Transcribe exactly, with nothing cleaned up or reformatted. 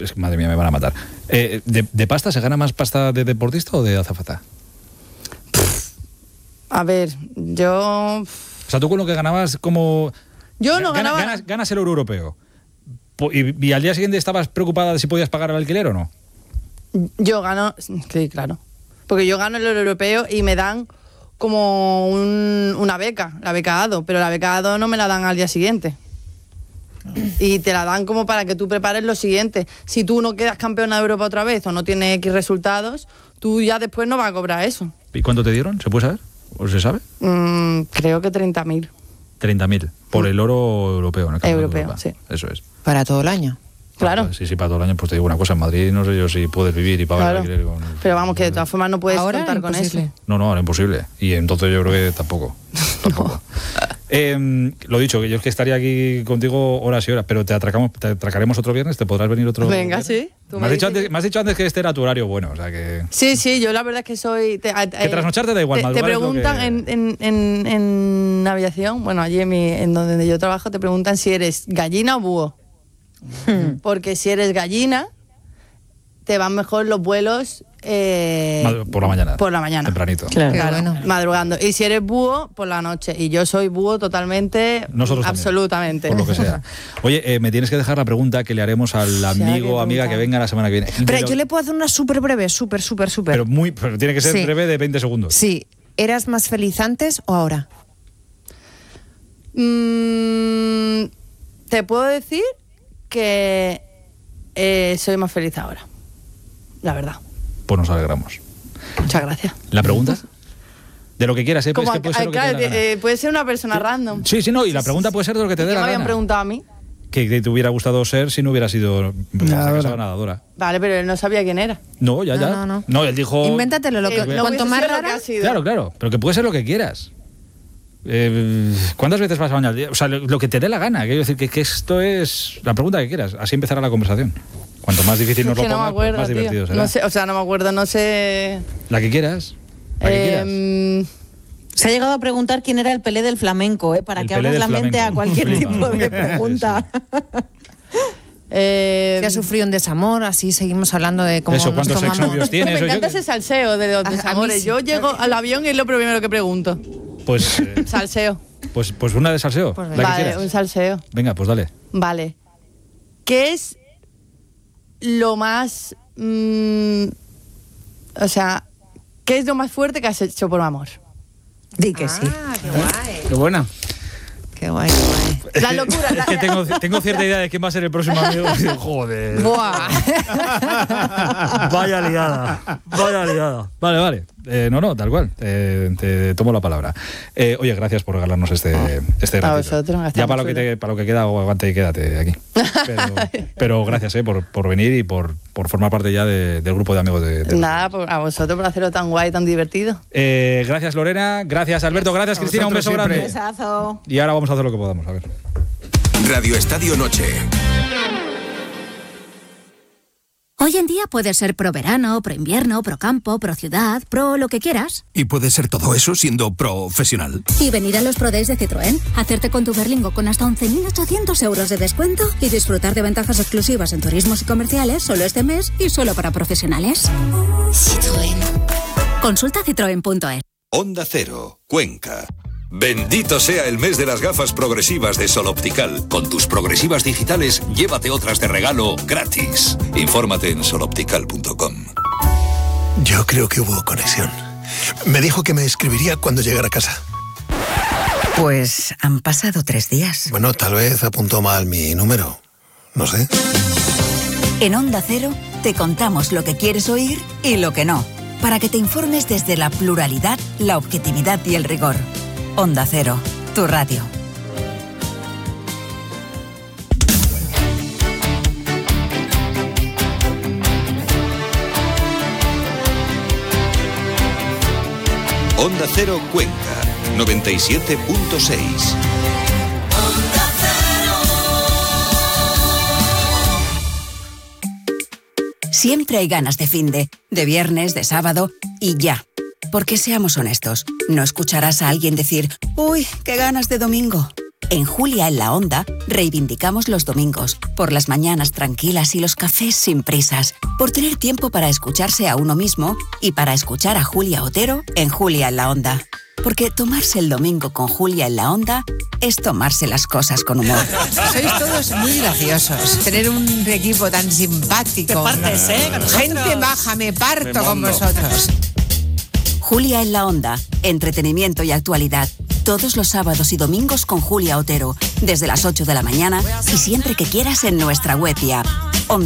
es que, madre mía, me van a matar. Eh, ¿de, ¿De pasta se gana más pasta de deportista o de azafata? A ver, yo... O sea, tú con lo que ganabas como... Yo no Gana, ganaba... Ganas, ganas el euro europeo. Y, ¿Y al día siguiente estabas preocupada de si podías pagar el alquiler o no? Yo gano... Sí, claro. Porque yo gano el euro europeo y me dan como un, una beca, la beca A D O, pero la beca A D O no me la dan al día siguiente. Y te la dan como para que tú prepares lo siguiente. Si tú no quedas campeona de Europa otra vez o no tienes X resultados, tú ya después no vas a cobrar eso. ¿Y cuánto te dieron? ¿Se puede saber? ¿O se sabe? Mm, creo que treinta mil. treinta mil. Por el oro europeo, ¿no? Europeo, sí. Eso es. ¿Para todo el año? Claro. Sí, sí, para todo el año. Pues te digo una cosa, en Madrid no sé yo si puedes vivir y pagar claro. el alquiler con... Pero vamos, que de todas formas no puedes ¿Ahora? contar con Imposible. eso. No, no, ahora imposible. Y entonces yo creo que tampoco. tampoco. No. Eh, lo dicho, que yo es que estaría aquí contigo horas y horas, pero te atracamos, te atracaremos otro viernes, ¿te podrás venir otro Venga, viernes? sí. Tú Me me has, dicho dices antes, que- me has dicho antes que este era tu horario bueno, o sea que... Sí, sí, yo la verdad es que soy... Te, a- Que trasnocharte da igual, te, te madrugar es lo preguntan que- en, en, en, en aviación, bueno, allí en, mi, en donde yo trabajo, te preguntan si eres gallina o búho. Porque si eres gallina, te van mejor los vuelos... Eh, Madru- por la mañana. Por la mañana. Tempranito. Claro. Claro, Qué bueno. madrugando. Y si eres búho, por la noche. Y yo soy búho totalmente, Nosotros también, absolutamente. por lo que sea. Oye, eh, me tienes que dejar la pregunta que le haremos al Sí, amigo o qué amiga pregunta. que venga la semana que viene. Pero Pero- yo le puedo hacer una súper breve, súper, súper, súper. Pero, muy, pero tiene que ser Sí. breve de veinte segundos. Sí. ¿Eras más feliz antes o ahora? Mm, te puedo decir que eh, soy más feliz ahora. La verdad. Pues nos alegramos. Muchas gracias. ¿La pregunta? De lo que quieras, ¿eh? Como Es que puede a- ser lo que te claro, dé la gana. eh, puede ser una persona random. Sí, sí, no, y la pregunta puede ser de lo que te ¿Y dé qué la me habían gana. preguntado a mí? Que, que te hubiera gustado ser si no hubiera sido Nadadora. nadadora. Vale, pero él no sabía quién era. No, ya, No, ya. no, no. No, él dijo... Invéntatelo lo que... Eh, no cuanto hubiese más sido lo que rara... ha sido. Claro, claro, pero que puede ser lo que quieras. Eh, ¿Cuántas veces vas a bañar al día? O sea, lo, lo que te dé la gana. Quiero decir que, que esto es la pregunta que quieras. Así empezará la conversación. Cuanto más difícil nos Es lo que no me pongas, pues acuerdo, más tío. divertido será. No sé, o sea, no me acuerdo, no sé... La que quieras. La que quieras. Eh, Se ha llegado a preguntar quién era el Pelé del flamenco, ¿eh? Para El que Pelé abras del la mente flamenco. a cualquier Flipa. tipo de pregunta. eh, Si has sufrido un desamor, así seguimos hablando de cómo Eso, nos ¿cuántos tomamos... exnovios tienes? me Eso yo encanta que- ese salseo de los A- a mí desamores. sí. Yo llego al avión y es lo primero que pregunto. Pues, eh, Salseo. pues, pues una de salseo. Pues la que Vale, quieras. un salseo. Venga, pues dale. Vale. ¿Qué es lo más... mm, o sea, ¿qué es lo más fuerte que has hecho por amor? Di que sí. Ah, qué guay. Qué buena. Qué guay, qué guay. La locura. Es la- que tengo, tengo cierta idea de quién va a ser el próximo amigo. Joder. Buah. Vaya liada. Vaya liada. Vale, vale. Eh, no, no, tal cual. Eh, te tomo la palabra. Eh, oye, gracias por regalarnos este, este A ratito. vosotros, gracias. Ya para lo, que te, para lo que queda, aguanta y quédate aquí. Pero, pero gracias eh, por, por venir y por, por formar parte ya de- del grupo de amigos de... de Nada, por- a vosotros por hacerlo tan guay, tan divertido. Eh, gracias Lorena, gracias Alberto, gracias Cristina, un beso vosotros grande. siempre. Besazo. Y ahora vamos a hacer lo que podamos, a ver. Radio Estadio Noche. Hoy en día puedes ser pro verano, pro invierno, pro campo, pro ciudad, pro lo que quieras. Y puede ser todo eso siendo profesional. Y venir a los Pro Days de Citroën, hacerte con tu Berlingo con hasta once mil ochocientos euros de descuento y disfrutar de ventajas exclusivas en turismos y comerciales solo este mes y solo para profesionales. Citroën. Consulta citroen punto es. Onda Cero, Cuenca. Bendito sea el mes de las gafas progresivas de Sol Optical. Con tus progresivas digitales, llévate otras de regalo gratis. Infórmate en sol optical punto com. Yo creo que hubo conexión. Me dijo que me escribiría cuando llegara a casa. Pues han pasado tres días. Bueno, tal vez apuntó mal mi número. No sé. En Onda Cero te contamos lo que quieres oír y lo que no, para que te informes desde la pluralidad, la objetividad y el rigor. Onda Cero, tu radio. Onda Cero Cuenca, noventa y siete punto seis. Siempre hay ganas de finde, de viernes, de sábado y ya. Porque seamos honestos, no escucharás a alguien decir, uy, qué ganas de domingo. En Julia en la Onda reivindicamos los domingos, por las mañanas tranquilas y los cafés sin prisas, por tener tiempo para escucharse a uno mismo y para escuchar a Julia Otero en Julia en la Onda. Porque tomarse el domingo con Julia en la Onda es tomarse las cosas con humor. Sois todos muy graciosos. Tener un equipo tan simpático. Te partes, ¿eh? Con nosotros. Gente baja, me parto Me con mondo. vosotros. Julia en la Onda, entretenimiento y actualidad. Todos los sábados y domingos con Julia Otero, desde las ocho de la mañana y siempre que quieras en nuestra web y app.